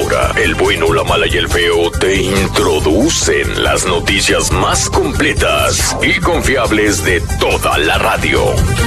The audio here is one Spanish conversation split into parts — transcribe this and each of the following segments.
ahora, el bueno, la mala y el feo te introducen las noticias más completas y confiables de toda la radio.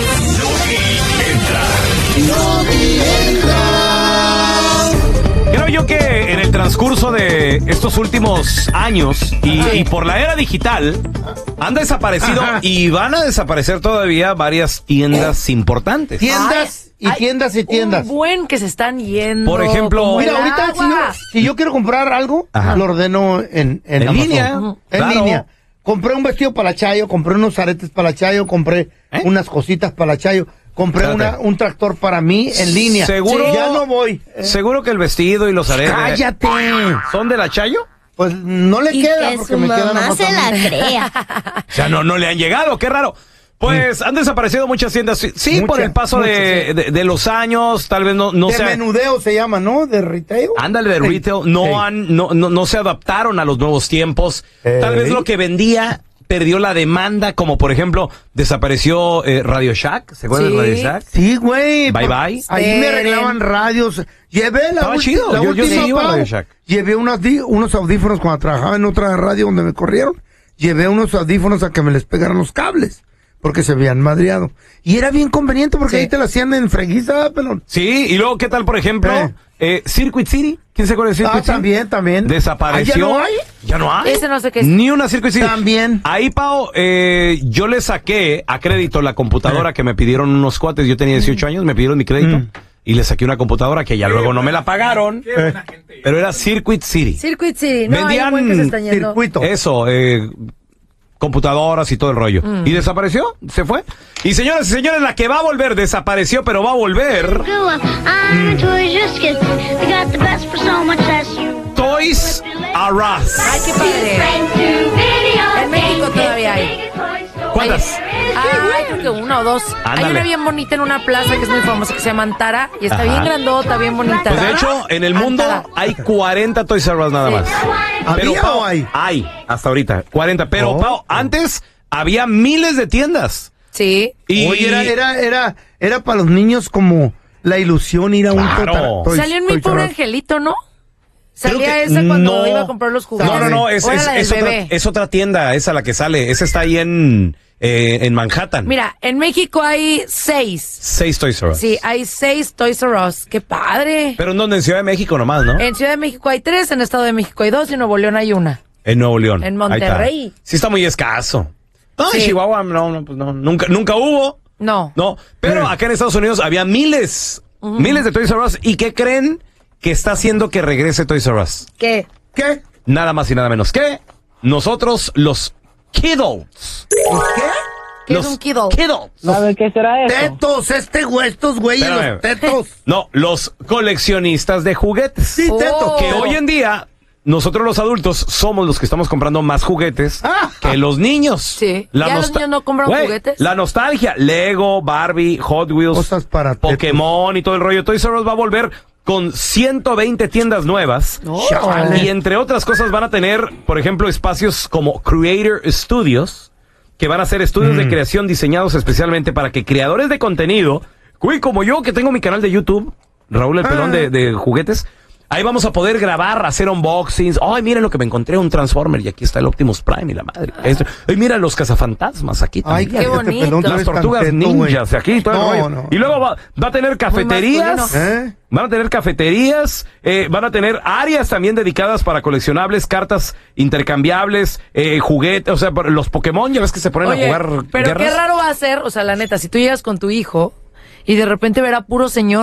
Creo yo que en el transcurso de estos últimos años y por la era digital han desaparecido y van a desaparecer todavía varias tiendas importantes. Tiendas y tiendas. Un buen que se están yendo. Por ejemplo, mira, ahorita si yo quiero comprar algo, lo ordeno en línea. En línea. Compré un vestido para la Chayo, compré unos aretes para la Chayo, compré unas cositas para la Chayo. Compré un tractor para mí en línea. ¿Seguro? Sí, ya no voy. ¿Seguro que el vestido y los aretes ¡cállate! son de la Chayo? Pues no le queda que porque su me queda mamá nomás se la crea. O sea, no le han llegado, qué raro. Pues han desaparecido muchas tiendas, sí, por el paso de los años, tal vez no de sea... menudeo se llama, ¿no? De retail. Ándale, de retail, no se adaptaron a los nuevos tiempos. Tal vez lo que vendía perdió la demanda, como por ejemplo, desapareció Radio Shack, ¿se acuerdan de Radio Shack? Sí, güey. Bye bye. Ahí me arreglaban radios. Llevé Estaba chido. la Yo última sí iba a Pau. Radio Shack. Llevé unos audífonos cuando trabajaba en otra radio donde me corrieron. Llevé unos audífonos a que me les pegaran los cables, porque se habían madreado. Y era bien conveniente porque ahí te la hacían en freguiza, pelón. Sí, y luego, ¿qué tal, por ejemplo? Circuit City. ¿Quién se acuerda de Circuit City? También. Desapareció. ¿Ya no hay? Ya no hay. Ese no sé qué es. Ni una Circuit City. También. Ahí, Pao, yo le saqué a crédito la computadora que me pidieron unos cuates. Yo tenía 18 años, me pidieron mi crédito. Y le saqué una computadora que ya luego no me la pagaron. Pero era Circuit City. Circuit City. No, Vendían hay un buen que se están yendo. circuito. Eso, computadoras y todo el rollo. Y desapareció, se fue. Y señoras y señores, la que va a volver desapareció, pero va a volver. Toys R Us. Ay, qué padre. En México todavía hay. ¿Cuántas? Ay, creo que una o dos. Ándale. Hay una bien bonita en una plaza que es muy famosa que se llama Antara y está Ajá. bien grandota, bien bonita. Pues de hecho, en el mundo Antara. hay 40 Toys R Us nada más. Pero, ¿Había Pao, o hay? Hay, hasta ahorita, 40. Pero, Pao, antes había miles de tiendas. Sí. Y Oye, era para los niños como la ilusión ir a un Claro. Salió en Mi Toys Pobre R Us. Angelito, ¿no? Creo Salía que esa cuando no. iba a comprar los juguetes. No, es O era la del bebé. es otra tienda, esa la que sale. Esa está ahí en Manhattan. Mira, en México hay 6. 6 Toys R Us. Sí, hay 6 Toys R Us. ¡Qué padre! Pero en donde, en Ciudad de México nomás, ¿no? En Ciudad de México hay 3, en Estado de México hay 2 y en Nuevo León hay 1. En Nuevo León. En Ahí está. Monterrey. Sí está muy escaso. No, en Sí. Chihuahua, pues no. Nunca hubo. No. No, pero acá en Estados Unidos había miles de Toys R Us. ¿Y qué creen que está haciendo que regrese Toys R Us? ¿Qué? ¿Qué? Nada más y nada menos que nosotros, los kiddos. ¿Los qué? ¿Qué Los es un kiddo? kiddos. ¿Sabe qué será eso? Tetos, estos güeyes, Espérame. los tetos. No, los coleccionistas de juguetes. Sí, tetos. Que hoy en día, nosotros los adultos somos los que estamos comprando más juguetes que los niños. Sí. ¿Ya los niños no compran juguetes? La nostalgia. Lego, Barbie, Hot Wheels, Cosas para tetos. Pokémon y todo el rollo. Toys R Us va a volver con 120 tiendas nuevas. Chale. Y entre otras cosas van a tener, por ejemplo, espacios como Creator Studios, que van a ser estudios de creación diseñados especialmente para que creadores de contenido, como yo que tengo mi canal de YouTube, Raúl el Pelón de juguetes, ahí vamos a poder grabar, hacer unboxings. Ay, miren lo que me encontré, un Transformer, y aquí está el Optimus Prime y la madre. Ay, mira los cazafantasmas aquí Ay, también. qué cállate, bonito. pelón, tú Las eres tortugas tan teto, güey. ninjas, aquí todo el rollo. No. Y luego va a tener cafeterías. masculino. Van a tener cafeterías, van a tener áreas también dedicadas para coleccionables, cartas intercambiables, juguetes, o sea, los Pokémon, ya ves que se ponen Oye, a jugar pero guerras. qué raro va a ser, o sea, la neta, si tú llegas con tu hijo y de repente verá puro señor,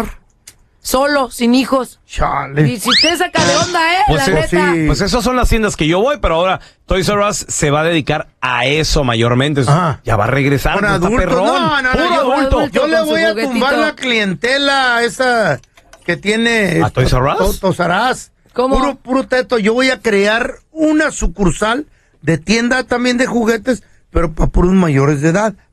solo, sin hijos. Chale. Y si te saca de onda, Pues la neta. sí. Pues esas son las tiendas que yo voy, pero ahora Toys R Us se va a dedicar a eso mayormente. Ajá. Ya va a regresar. Con está adultos. perrón. No, Puro yo, adulto. yo le con su voy a juguetito. tumbar la clientela esa que tiene ¿A Toys R Us? Toys R Us. ¿Cómo? Puro teto. Yo voy a crear una sucursal de tienda también de juguetes, pero para puros mayores de edad.